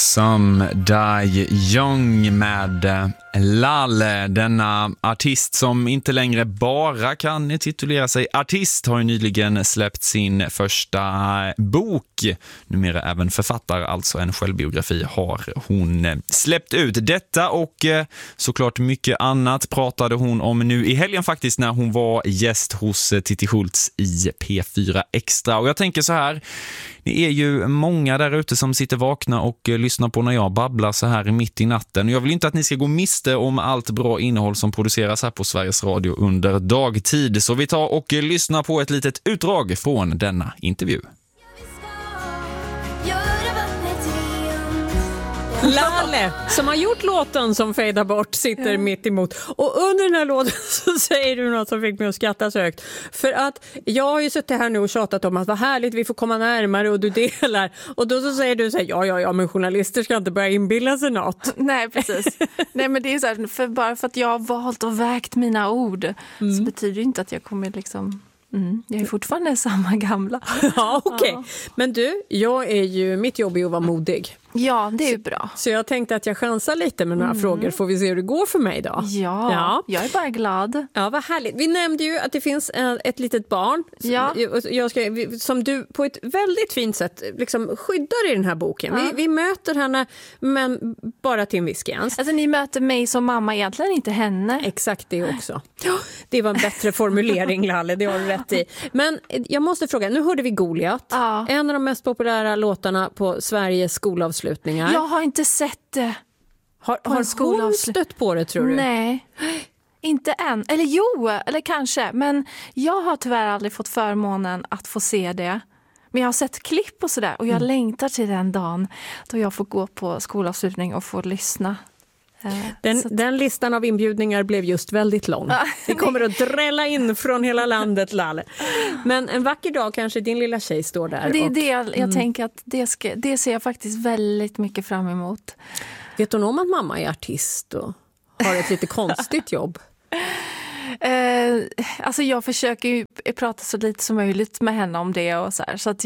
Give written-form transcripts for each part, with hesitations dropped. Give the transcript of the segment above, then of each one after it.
Some Die Young med Laleh, denna artist som inte längre bara kan titulera sig artist, har ju nyligen släppt sin första bok. Numera även författare, alltså en självbiografi har hon släppt ut. Detta och såklart mycket annat pratade hon om nu i helgen faktiskt, när hon var gäst hos Titti Schultz i P4 Extra. Och jag tänker så här, det är ju många där ute som sitter vakna och lyssnar på när jag babblar så här mitt i natten. Jag vill inte att ni ska gå miste om allt bra innehåll som produceras här på Sveriges Radio under dagtid. Så vi tar och lyssnar på ett litet utdrag från denna intervju. Laleh, som har gjort låten som fejdar bort, sitter mitt emot. Och under den här låten så säger du något som fick mig att skratta så högt. För att jag har ju suttit här nu och tjatat om att vad härligt, vi får komma närmare och du delar. Och då så säger du så här, ja, men journalister ska inte börja inbilla sig något. Nej, precis. Nej, men det är så här, bara för att jag har valt och vägt mina ord så betyder det inte att jag kommer liksom... jag är fortfarande samma gamla. Ja, okej. Ja. Men du, mitt jobb är att vara modig. Ja, det är ju bra. Så jag tänkte att jag chansar lite med några frågor. Får vi se hur det går för mig idag? Ja, jag är bara glad. Ja, vad härligt. Vi nämnde ju att det finns ett litet barn som du på ett väldigt fint sätt liksom skyddar i den här boken. Ja. Vi möter henne, men bara till en viss gräns. Alltså ni möter mig som mamma, egentligen inte henne. Exakt det också. Det var en bättre formulering, Laleh, det har du rätt i. Men jag måste fråga, nu hörde vi Goliat. Ja. En av de mest populära låtarna på Sveriges skolavslutningar. Jag har inte sett det. Har hon stött på det, tror du? Nej, inte än. Eller jo, eller kanske. Men jag har tyvärr aldrig fått förmånen att få se det. Men jag har sett klipp och sådär. Och jag längtar till den dagen då jag får gå på skolavslutning och få lyssna. Den listan av inbjudningar blev just väldigt lång. Det kommer att drälla in från hela landet, Laleh. Men en vacker dag kanske din lilla tjej står där. Det är det jag tänker att det ser jag faktiskt väldigt mycket fram emot. Vet hon om att mamma är artist och har ett lite konstigt jobb? Alltså jag försöker ju prata så lite som möjligt med henne om det och så här. Så att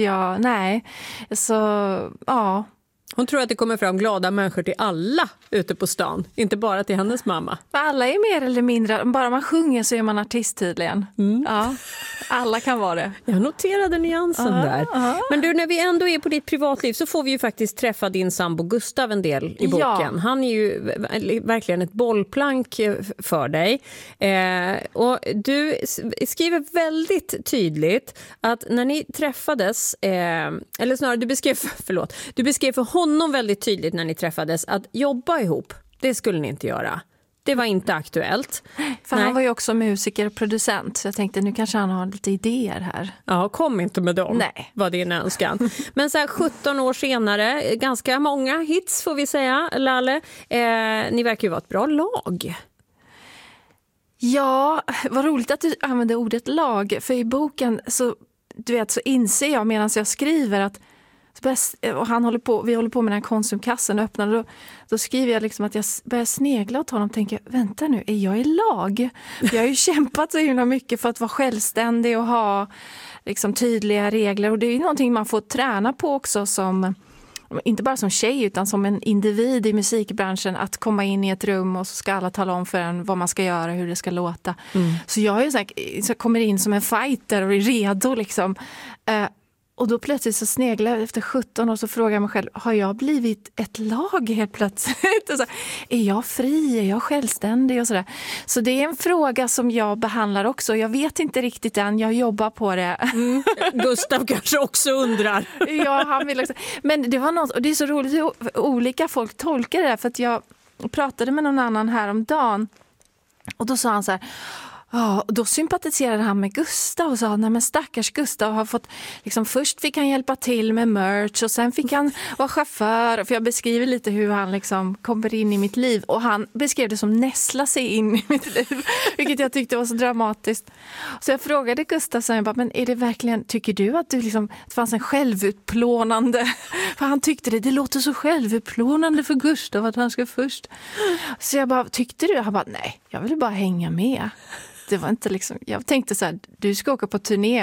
ja. Hon tror att det kommer fram glada människor till alla ute på stan, inte bara till hennes mamma. Alla är mer eller mindre, bara man sjunger så är man artist tydligen. Ja, alla kan vara det. Jag noterade nyansen där. Men du, när vi ändå är på ditt privatliv så får vi ju faktiskt träffa din sambo Gustav en del i boken. Ja. Han är ju verkligen ett bollplank för dig. Och du skriver väldigt tydligt att när ni träffades, eller snarare du beskrev för honom väldigt tydligt när ni träffades att jobba ihop, det skulle ni inte göra. Det var inte aktuellt. För han var ju också musiker och producent. Så jag tänkte, nu kanske han har lite idéer här. Ja, kom inte med dem. Nej. Var din önskan. Men så här 17 år senare, ganska många hits får vi säga, Laleh. Ni verkar ju vara ett bra lag. Ja, vad roligt att du använder ordet lag. För i boken så inser jag medan jag skriver att och vi håller på med den här konsumkassen och öppnar, då skriver jag liksom att jag börjar snegla åt honom och tänker, vänta nu, är jag i lag? Jag har ju kämpat så himla mycket för att vara självständig och ha liksom tydliga regler, och det är ju någonting man får träna på också, som inte bara som tjej utan som en individ i musikbranschen, att komma in i ett rum och så ska alla tala om för en vad man ska göra, hur det ska låta. Så jag är så kommer in som en fighter och är redo liksom. Och då plötsligt så sneglar jag efter 17 år, så frågar jag mig själv, har jag blivit ett lag helt plötsligt? Och så, är jag fri? Är jag självständig? Och sådär. Så det är en fråga som jag behandlar också. Jag vet inte riktigt än, jag jobbar på det. Gustav kanske också undrar. Ja, han vill också. Men det var något, och det är så roligt hur olika folk tolkar det där. För att jag pratade med någon annan häromdagen, och då sa han så här... Ja, och då sympatiserade han med Gustav och sa, nej men stackars Gustav har fått, liksom, först fick han hjälpa till med merch och sen fick han vara chaufför, för jag beskriver lite hur han liksom kommer in i mitt liv, och han beskrev det som näsla sig in i mitt liv, vilket jag tyckte var så dramatiskt. Så jag frågade Gustav så jag bara, men är det verkligen, tycker du att det fanns en självutplånande, för han tyckte det låter så självutplånande för Gustav att han ska först. Så jag bara, tyckte du? Han bara, nej, jag ville bara hänga med. Det var inte liksom, jag tänkte så här, du ska åka på turné,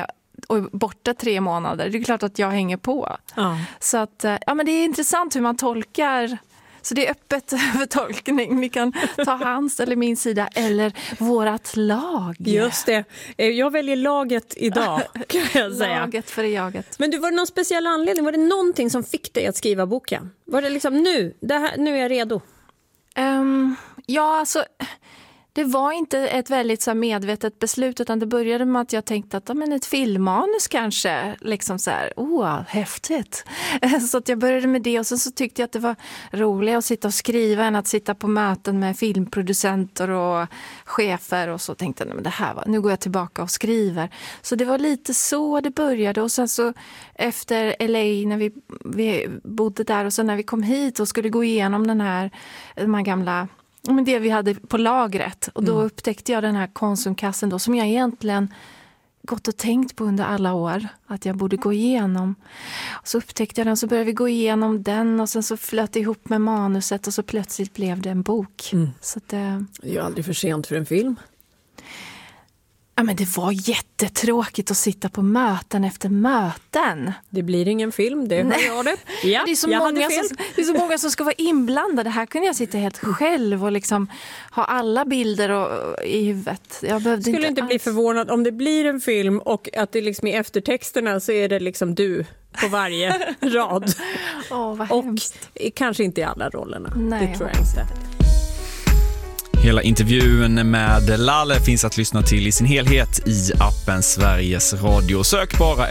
och är borta 3 månader. Det är klart att jag hänger på. Ja. Så att, men det är intressant hur man tolkar. Så det är öppet för tolkning. Ni kan ta hans eller min sida eller vårat lag. Just det. Jag väljer laget idag, kan jag säga. Laget för jaget. Men var det någon speciell anledning? Var det någonting som fick dig att skriva boken? Var det liksom nu är jag redo? Ja, alltså... Det var inte ett väldigt så medvetet beslut, utan det började med att jag tänkte att ett filmmanus kanske, liksom så här, häftigt. Så att jag började med det och sen så tyckte jag att det var roligt att sitta och skriva än att sitta på möten med filmproducenter och chefer, och så tänkte jag, nu går jag tillbaka och skriver. Så det var lite så det började, och sen så efter LA när vi bodde där och sen när vi kom hit och skulle gå igenom de här gamla... Men det vi hade på lagret. Och då upptäckte jag den här konsumkassen då, som jag egentligen gått och tänkt på under alla år. Att jag borde gå igenom. Och så upptäckte jag den, så började vi gå igenom den. Och sen så flöt det ihop med manuset och så plötsligt blev det en bok. Så att, det är ju aldrig för sent för en film. Ja, men det var jättetråkigt att sitta på möten efter möten. Det blir ingen film, det hör jag det. Ja, det är så många som ska vara inblandade. Här kunde jag sitta helt själv och liksom ha alla bilder i huvudet. Jag skulle inte bli förvånad om det blir en film och att det liksom i eftertexterna så är det liksom du på varje rad. Vad och hemskt. Kanske inte i alla rollerna. Nej, det tror jag inte. Hela intervjun med Laleh finns att lyssna till i sin helhet i appen Sveriges Radio. Sök bara